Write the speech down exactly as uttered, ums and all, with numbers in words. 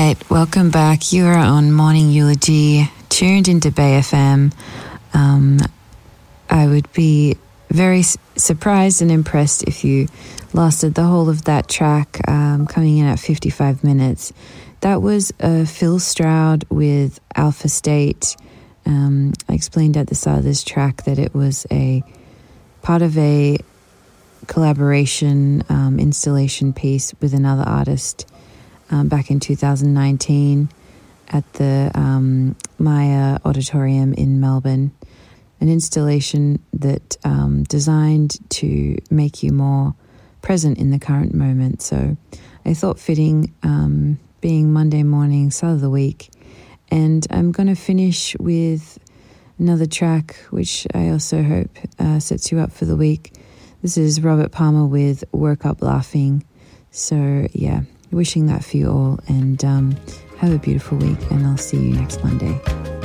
right, welcome back. You are on Morning Eulogy, tuned into Bay F M. Um, I would be very s- surprised and impressed if you lasted the whole of that track, um, coming in at fifty-five minutes. That was uh, Phil Stroud with Alpha State. Um, I explained at the start of this track that it was a part of a collaboration um, installation piece with another artist um, back in two thousand nineteen at the um, Maya Auditorium in Melbourne. An installation that um, designed to make you more present in the current moment. So I thought fitting, um, being Monday morning, start of the week. And I'm going to finish with another track, which I also hope uh, sets you up for the week. This is Robert Palmer with Woke Up Laughing. So yeah, wishing that for you all, and um, have a beautiful week, and I'll see you next Monday.